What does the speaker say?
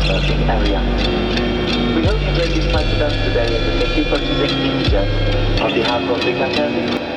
surfing area. We hope you enjoyed this flight with us today and thank you for listening to us. On behalf of the captain,